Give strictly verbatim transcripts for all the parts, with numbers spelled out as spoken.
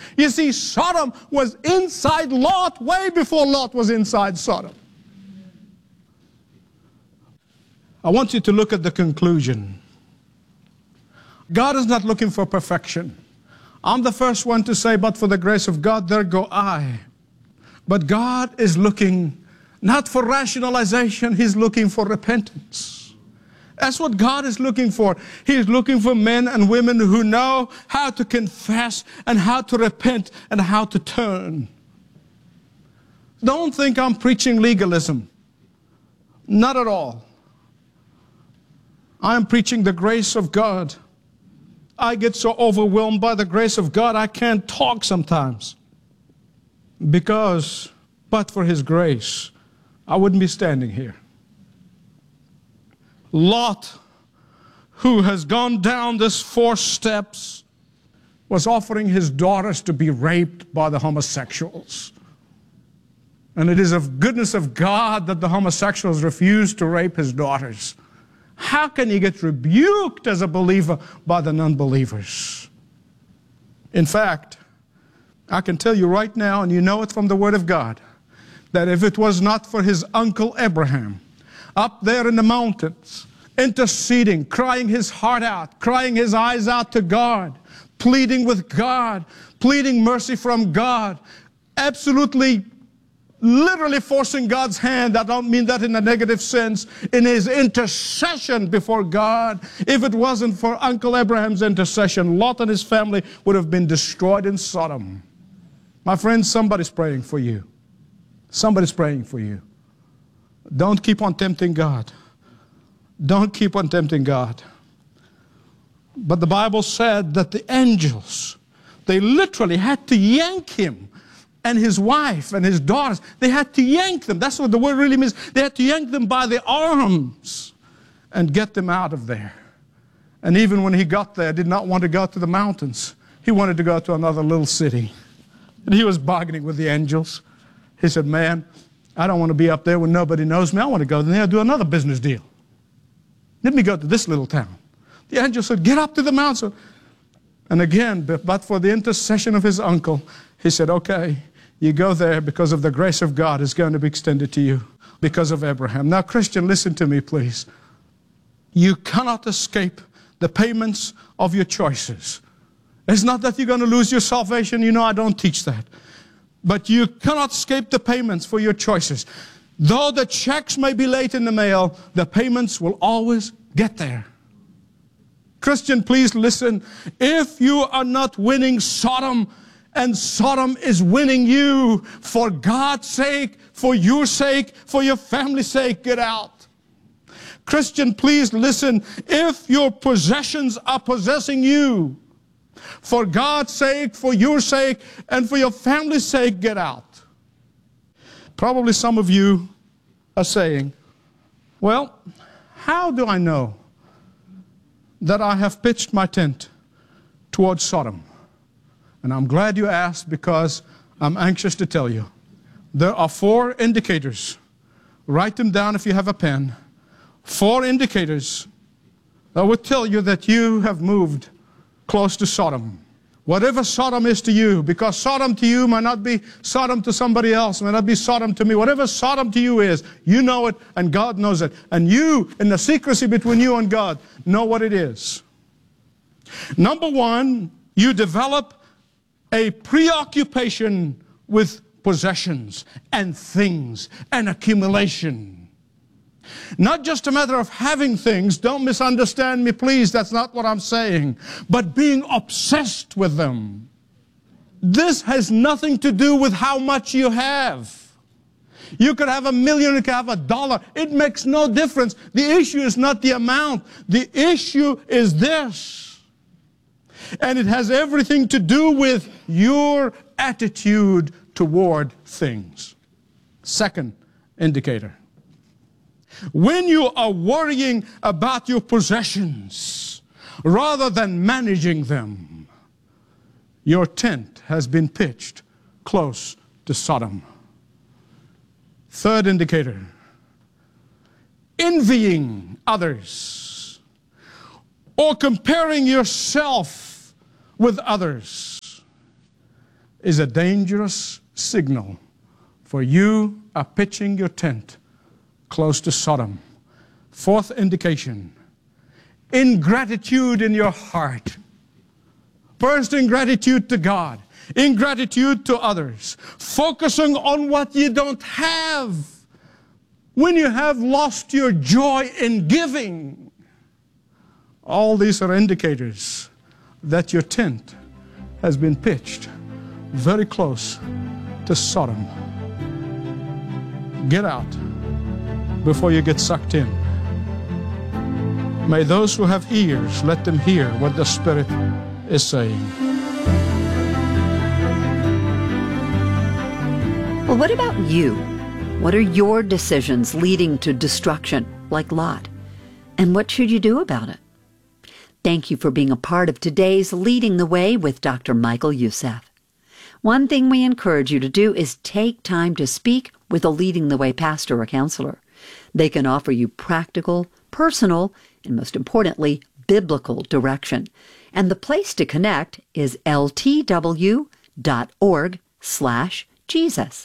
You see, Sodom was inside Lot way before Lot was inside Sodom. I want you to look at the conclusion. God is not looking for perfection. I'm the first one to say, but for the grace of God, there go I. But God is looking not for rationalization, He's looking for repentance. That's what God is looking for. He's looking for men and women who know how to confess and how to repent and how to turn. Don't think I'm preaching legalism. Not at all. I am preaching the grace of God. I get so overwhelmed by the grace of God, I can't talk sometimes. Because, but for His grace, I wouldn't be standing here. Lot, who has gone down this four steps, was offering his daughters to be raped by the homosexuals. And it is of goodness of God that the homosexuals refused to rape his daughters. How can he get rebuked as a believer by the non-believers? In fact, I can tell you right now, and you know it from the Word of God, that if it was not for his uncle Abraham, up there in the mountains, interceding, crying his heart out, crying his eyes out to God, pleading with God, pleading mercy from God, absolutely, literally forcing God's hand. I don't mean that in a negative sense, in his intercession before God. If it wasn't for Uncle Abraham's intercession, Lot and his family would have been destroyed in Sodom. My friends, somebody's praying for you. Somebody's praying for you. Don't keep on tempting God. Don't keep on tempting God. But the Bible said that the angels, they literally had to yank him and his wife and his daughters. They had to yank them. That's what the word really means. They had to yank them by the arms and get them out of there. And even when he got there, did not want to go to the mountains. He wanted to go to another little city. And he was bargaining with the angels. He said, man, I don't want to be up there when nobody knows me. I want to go there and do another business deal. Let me go to this little town. The angel said, get up to the mountain. And again, but for the intercession of his uncle, he said, okay, you go there because of the grace of God is going to be extended to you because of Abraham. Now, Christian, listen to me, please. You cannot escape the payments of your choices. It's not that you're going to lose your salvation. You know, I don't teach that. But you cannot escape the payments for your choices. Though the checks may be late in the mail, the payments will always get there. Christian, please listen. If you are not winning Sodom, and Sodom is winning you, for God's sake, for your sake, for your family's sake, get out. Christian, please listen. If your possessions are possessing you, for God's sake, for your sake, and for your family's sake, get out. Probably some of you are saying, well, how do I know that I have pitched my tent towards Sodom? And I'm glad you asked, because I'm anxious to tell you. There are four indicators. Write them down if you have a pen. Four indicators that would tell you that you have moved close to Sodom. Whatever Sodom is to you, because Sodom to you might not be Sodom to somebody else, might not be Sodom to me. Whatever Sodom to you is, you know it and God knows it. And you, in the secrecy between you and God, know what it is. Number one, you develop a preoccupation with possessions and things and accumulation. Not just a matter of having things, don't misunderstand me, please, that's not what I'm saying, but being obsessed with them. This has nothing to do with how much you have. You could have a million, you could have a dollar. It makes no difference. The issue is not the amount. The issue is this. And it has everything to do with your attitude toward things. Second indicator. When you are worrying about your possessions rather than managing them, your tent has been pitched close to Sodom. Third indicator. Envying others or comparing yourself with others. is a dangerous signal for you are pitching your tent close to Sodom. Fourth indication, ingratitude in your heart. First, ingratitude to God, ingratitude to others, focusing on what you don't have. When you have lost your joy in giving, all these are indicators that your tent has been pitched very close to Sodom. Get out before you get sucked in. May those who have ears, let them hear what the Spirit is saying. Well, what about you? What are your decisions leading to destruction, like Lot? And what should you do about it? Thank you for being a part of today's Leading the Way with Doctor Michael Youssef. One thing we encourage you to do is take time to speak with a Leading the Way pastor or counselor. They can offer you practical, personal, and most importantly, biblical direction. And the place to connect is L T W dot org slash Jesus.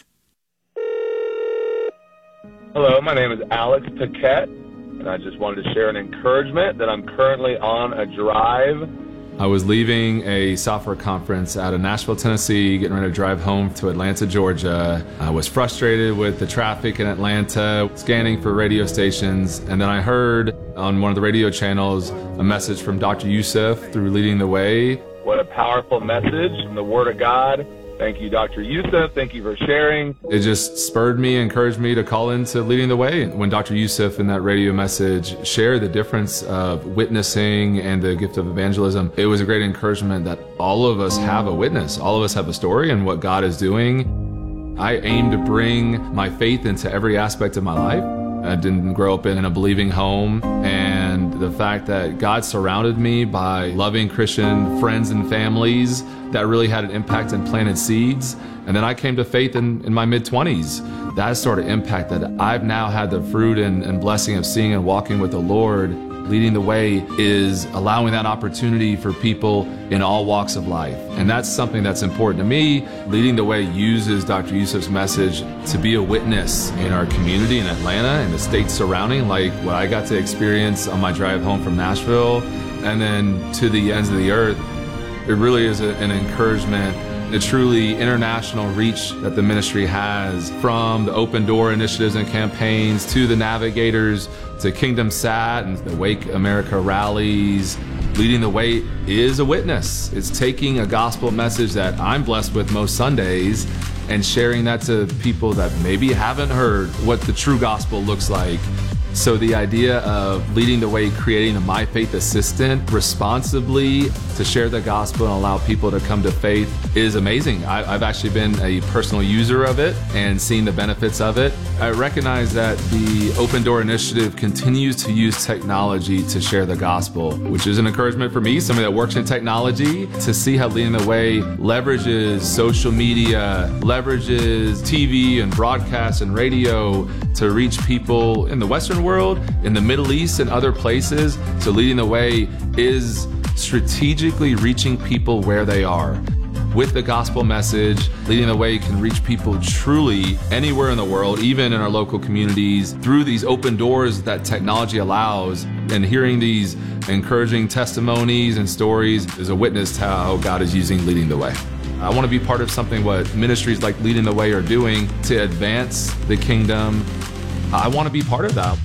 Hello, my name is Alex Paquette, and I just wanted to share an encouragement that I'm currently on a drive. I was leaving a software conference out of Nashville, Tennessee, getting ready to drive home to Atlanta, Georgia. I was frustrated with the traffic in Atlanta, scanning for radio stations, and then I heard on one of the radio channels a message from Doctor Youssef through Leading the Way. What a powerful message from the Word of God. Thank you, Doctor Youssef. Thank you for sharing. It just spurred me, encouraged me to call into Leading the Way. When Doctor Youssef in that radio message shared the difference of witnessing and the gift of evangelism, it was a great encouragement that all of us have a witness. All of us have a story and what God is doing. I aim to bring my faith into every aspect of my life. I didn't grow up in a believing home, and the fact that God surrounded me by loving Christian friends and families that really had an impact and planted seeds. And then I came to faith in, in my mid-twenties. That sort of impact that I've now had the fruit and, and blessing of seeing and walking with the Lord. Leading the Way is allowing that opportunity for people in all walks of life. And that's something that's important to me. Leading the Way uses Doctor Youssef's message to be a witness in our community in Atlanta and the states surrounding, like what I got to experience on my drive home from Nashville, and then to the ends of the earth. It really is a, an encouragement, the truly international reach that the ministry has, from the Open Door initiatives and campaigns to the Navigators to Kingdom Sat and the Wake America rallies. Leading the Way is a witness. It's taking a gospel message that I'm blessed with most Sundays and sharing that to people that maybe haven't heard what the true gospel looks like. So the idea of Leading the Way, creating a My Faith assistant responsibly to share the gospel and allow people to come to faith is amazing. I, I've actually been a personal user of it and seen the benefits of it. I recognize that the Open Door Initiative continues to use technology to share the gospel, which is an encouragement for me, somebody that works in technology, to see how Leading the Way leverages social media, leverages T V and broadcast and radio to reach people in the Western world, in the Middle East, and other places. So Leading the Way is strategically reaching people where they are. With the gospel message, Leading the Way can reach people truly anywhere in the world, even in our local communities, through these open doors that technology allows. And hearing these encouraging testimonies and stories is a witness to how God is using Leading the Way. I want to be part of something what ministries like Leading the Way are doing to advance the kingdom. I want to be part of that.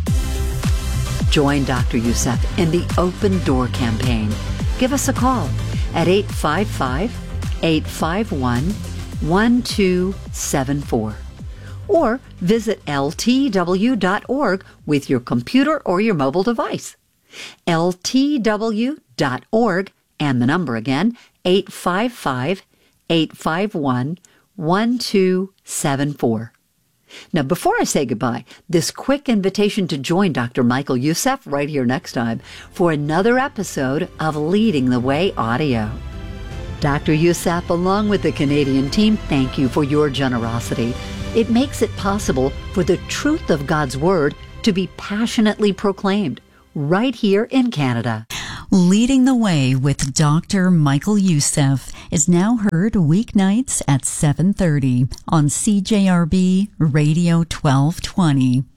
Join Doctor Youssef in the Open Door campaign. Give us a call at eight five five, eight five one, one two seven four or visit L T W dot org with your computer or your mobile device. L T W dot org and the number again, eight five five, eight five one, one two seven four. Now, before I say goodbye, this quick invitation to join Doctor Michael Youssef right here next time for another episode of Leading the Way Audio. Doctor Youssef, along with the Canadian team, thank you for your generosity. It makes it possible for the truth of God's Word to be passionately proclaimed right here in Canada. Leading the Way with Doctor Michael Youssef is now heard weeknights at seven thirty on C J R B Radio twelve twenty.